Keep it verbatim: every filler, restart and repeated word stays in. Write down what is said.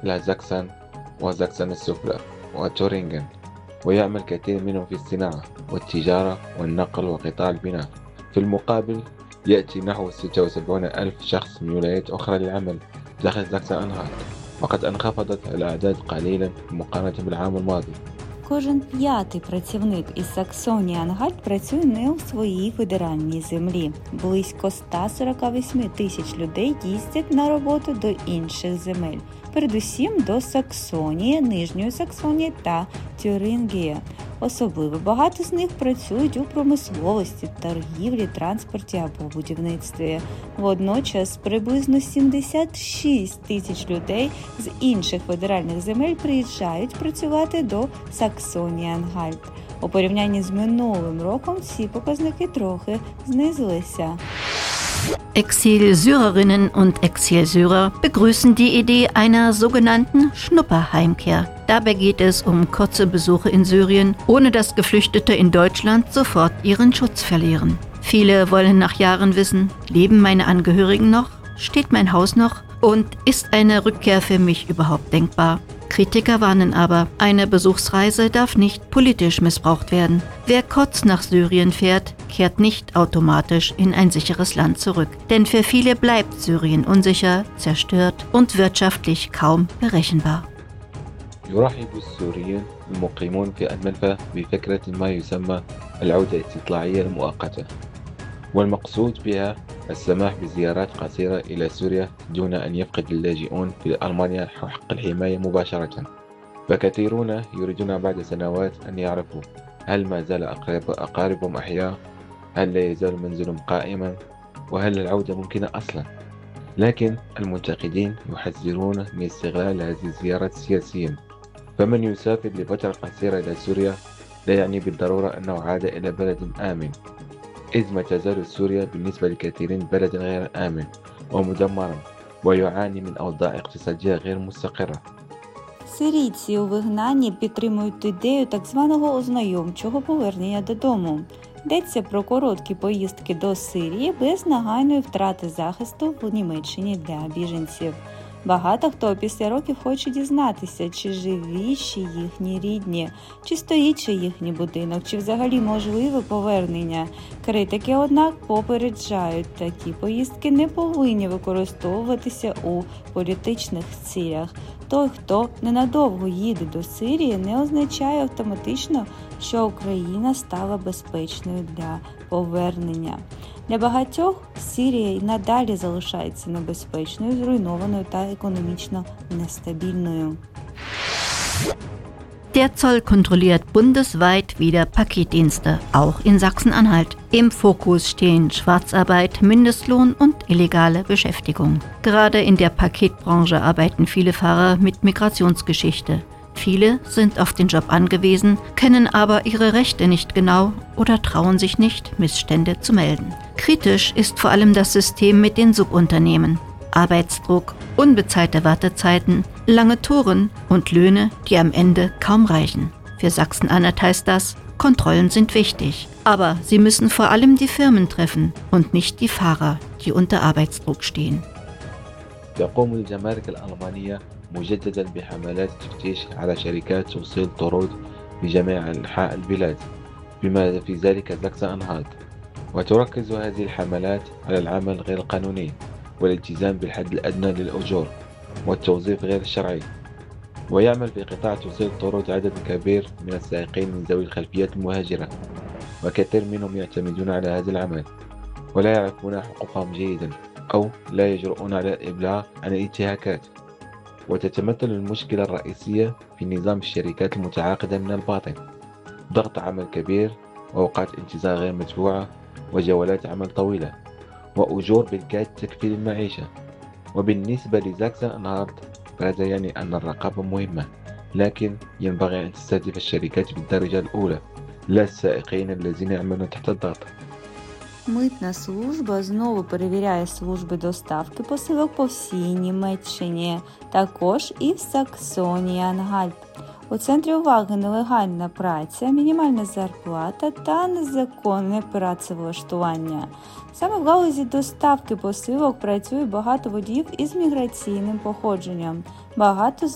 مثل زاكسن وزاكسن السفلى وتورينغن، ويعمل كثير منهم في الصناعة والتجارة والنقل وقطاع البناء. في المقابل يأتي نحو ستة وسبعين ألف شخص من ولايات أخرى للعمل داخل زاكسن أنهالت، وقد انخفضت الأعداد قليلا مقارنة بالعام الماضي. Кожен п'ятий працівник із Саксонії-Ангальт працює не у своїй федеральній землі. Близько сто сорок вісім тисяч людей їздять на роботу до інших земель, передусім до Саксонії, Нижньої Саксонії та Тюрингії. Особливо багато з них працюють у промисловості, торгівлі, транспорті або будівництві. Водночас приблизно сімдесят шість тисяч людей з інших федеральних земель приїжджають працювати до Саксонії-Ангальт. У порівнянні з минулим роком ці показники трохи знизилися. Exilsyrerinnen und Exilsyrer begrüßen die Idee einer sogenannten Schnupperheimkehr. Dabei geht es um kurze Besuche in Syrien, ohne dass Geflüchtete in Deutschland sofort ihren Schutz verlieren. Viele wollen nach Jahren wissen, leben meine Angehörigen noch, steht mein Haus noch und ist eine Rückkehr für mich überhaupt denkbar? Kritiker warnen aber, eine Besuchsreise darf nicht politisch missbraucht werden. Wer kurz nach Syrien fährt, kehrt nicht automatisch in ein sicheres Land zurück. Denn für viele bleibt Syrien unsicher, zerstört und wirtschaftlich kaum berechenbar. يرحب السوريين المقيمون في المنفى بفكرة ما يسمى العودة الاستطلاعية المؤقتة، والمقصود بها السماح بزيارات قصيرة إلى سوريا دون أن يفقد اللاجئون في ألمانيا حق الحماية مباشرة. فكثيرون يريدون بعد سنوات أن يعرفوا هل ما زال أقارب أقاربهم أحياء، هل لا يزال منزلهم قائما، وهل العودة ممكنة أصلا. لكن المنتقدين يحذرون من استغلال هذه الزيارات سياسيا، فمن يسافر لفترة قصيرة إلى سوريا لا يعني بالضرورة أنه عاد إلى بلد آمن، إذ ما تزال سوريا بالنسبة لكثيرين بلدا غير آمن ومدمرا ويعاني من أوضاع اقتصادية غير مستقرة. Сирійці у вигнанні підтримують ідею так званого ознайомчого повернення додому. Йдеться про короткі поїздки до Сирії без нагальної втрати захисту в Німеччині для біженців. Багато хто після років хоче дізнатися, чи живі ще їхні рідні, чи стоїть ще їхній будинок, чи взагалі можливе повернення. Критики, однак, попереджають, такі поїздки не повинні використовуватися у політичних цілях. Той, хто ненадовго їде до Сирії, не означає автоматично, що Україна стала безпечною для повернення. Для багатьох Сирія й надалі залишається небезпечною, зруйнованою та економічно нестабільною. Der Zoll kontrolliert bundesweit wieder Paketdienste, auch in Sachsen-Anhalt. Im Fokus stehen Schwarzarbeit, Mindestlohn und illegale Beschäftigung. Gerade in der Paketbranche arbeiten viele Fahrer mit Migrationsgeschichte. Viele sind auf den Job angewiesen, kennen aber ihre Rechte nicht genau oder trauen sich nicht, Missstände zu melden. Kritisch ist vor allem das System mit den Subunternehmen. Arbeitsdruck, unbezahlte Wartezeiten, lange Touren und Löhne, die am Ende kaum reichen. Für Sachsen-Anhalt heißt das, Kontrollen sind wichtig, aber sie müssen vor allem die Firmen treffen und nicht die Fahrer, die unter Arbeitsdruck stehen. تقوم الجمارك الألمانية مجددا بحملات تفتيش على شركات توصيل طرود في جميع أنحاء البلاد بما في ذلك زاكسن أنهالت، وتركز هذه الحملات على العمل غير القانوني والالتزام بالحد الأدنى للأجور والتوظيف غير الشرعي. ويعمل في قطاع توصيل الطرود عدد كبير من السائقين من ذوي الخلفيات المهاجرة، وكثير منهم يعتمدون على هذا العمل ولا يعرفون حقوقهم جيدا أو لا يجرؤون على الإبلاغ عن الانتهاكات. وتتمثل المشكلة الرئيسية في نظام الشركات المتعاقدة من الباطن، ضغط عمل كبير وأوقات انتظار غير مدفوعة وجولات عمل طويلة وأجور بالكاد تكفي المعيشة. وبالنسبة لزاكسن أنهالت فهذا يعني أن الرقابة مهمة، لكن ينبغي أن تستهدف الشركات بالدرجة الأولى لا السائقين الذين يعملون تحت الضغط. Митна служба знову перевіряє служби доставки посилок по всій Німеччині, також і в Саксонії-Ангальт. У центрі уваги нелегальна праця, мінімальна зарплата та незаконне працевлаштування. Саме в галузі доставки посилок працює багато водіїв із міграційним походженням. Багато з